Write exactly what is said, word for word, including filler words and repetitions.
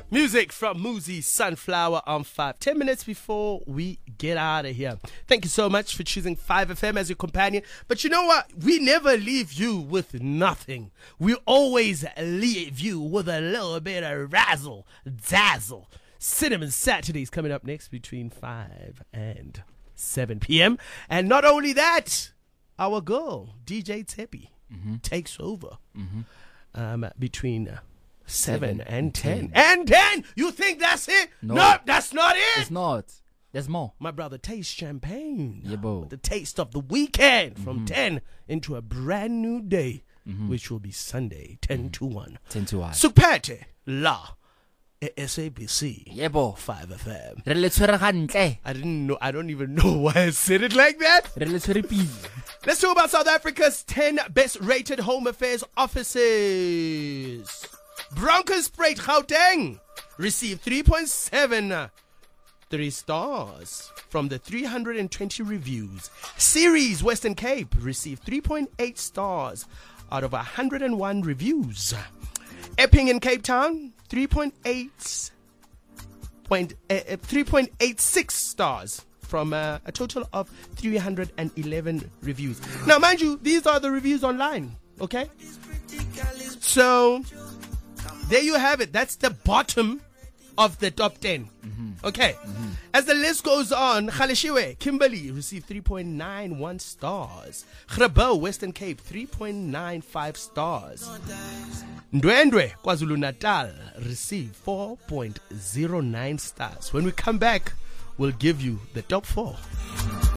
Music from Muzi Sunflower on five. Ten minutes before we get out of here. Thank you so much for choosing five F M as your companion. But you know what? We never leave you with nothing. We always leave you with a little bit of razzle, dazzle. Cinnamon Saturdays coming up next between five and seven p.m. And not only that, our girl, D J Teppy, mm-hmm. takes over mm-hmm. um, between... Uh, Seven, Seven and ten. ten. And ten! You think that's it? No, nope, that's not it! It's not. There's more. My brother, taste champagne. Yeah, bro. The taste of the weekend mm-hmm. from ten into a brand new day, mm-hmm. which will be Sunday, ten mm-hmm. to one. ten to one. Supete la S A B C. Yeah, bro. five F M. I didn't know. I don't even know why I said it like that. Let's talk about South Africa's ten best rated home affairs offices. Bronkhorstspruit Gauteng received three point seven three stars from the three hundred twenty reviews. Ceres Western Cape received three point eight stars out of one hundred one reviews. Epping in Cape Town, three point eight point, uh, three point eight six stars from uh, a total of three hundred eleven reviews. Now, mind you, these are the reviews online, okay? So... there you have it. That's the bottom of the top ten. Mm-hmm. Okay. Mm-hmm. As the list goes on, Kgaleshiwe, Kimberley received three point nine one stars. Grabo, Western Cape, three point nine five stars. Ndwendwe, KwaZulu-Natal, received four point zero nine stars. When we come back, we'll give you the top four.